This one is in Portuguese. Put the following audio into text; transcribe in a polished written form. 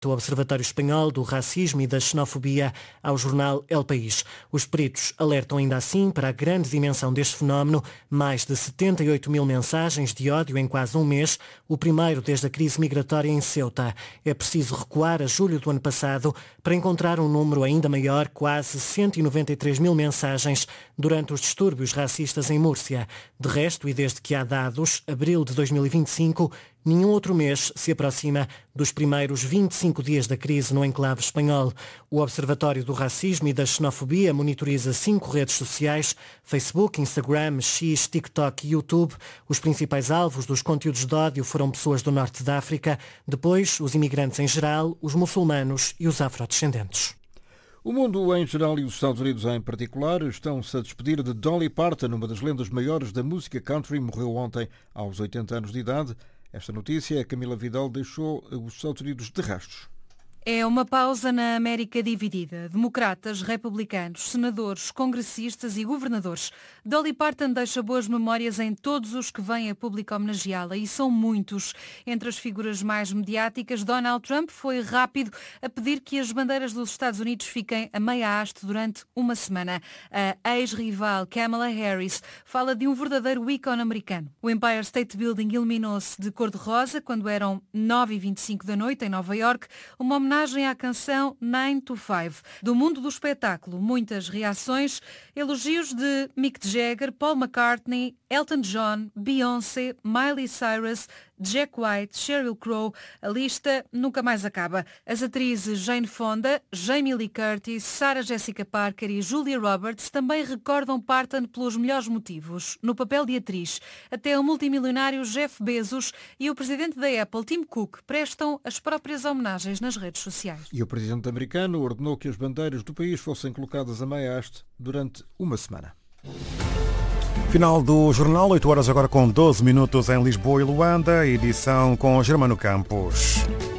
do Observatório Espanhol do Racismo e da Xenofobia ao jornal El País. Os peritos alertam ainda assim para a grande dimensão deste fenómeno, mais de 78 mil mensagens de ódio em quase um mês, o primeiro desde a crise migratória em Ceuta. É preciso recuar a julho do ano passado para encontrar um número ainda maior, quase 193 mil mensagens durante os distúrbios racistas em Múrcia. De resto, e desde que há dados, abril de 2025, nenhum outro mês se aproxima dos primeiros 25 dias da crise no enclave espanhol. O Observatório do Racismo e da Xenofobia monitoriza 5 redes sociais: Facebook, Instagram, X, TikTok e YouTube. Os principais alvos dos conteúdos de ódio foram pessoas do norte da África, depois os imigrantes em geral, os muçulmanos e os afrodescendentes. O mundo em geral e os Estados Unidos em particular estão-se a despedir de Dolly Parton, uma das lendas maiores da música country, morreu ontem aos 80 anos de idade. Esta notícia, a Camila Vidal deixou os Estados Unidos de rastros. É uma pausa na América dividida. Democratas, republicanos, senadores, congressistas e governadores. Dolly Parton deixa boas memórias em todos os que vêm a público homenageá-la, e são muitos. Entre as figuras mais mediáticas, Donald Trump foi rápido a pedir que as bandeiras dos Estados Unidos fiquem a meia haste durante uma semana. A ex-rival Kamala Harris fala de um verdadeiro ícone americano. O Empire State Building iluminou-se de cor-de-rosa quando eram 9h25 da noite em Nova York, uma homenagem à canção 9 to 5. Do mundo do espetáculo, muitas reações, elogios de Mick Jagger, Paul McCartney, Elton John, Beyoncé, Miley Cyrus, Jack White, Sheryl Crow. A lista nunca mais acaba. As atrizes Jane Fonda, Jamie Lee Curtis, Sarah Jessica Parker e Julia Roberts também recordam Parton pelos melhores motivos. No papel de atriz, até o multimilionário Jeff Bezos e o presidente da Apple, Tim Cook, prestam as próprias homenagens nas redes sociais. E o presidente americano ordenou que as bandeiras do país fossem colocadas a meia haste durante uma semana. Final do jornal, 8 horas agora com 12 minutos em Lisboa e Luanda, edição com Germano Campos.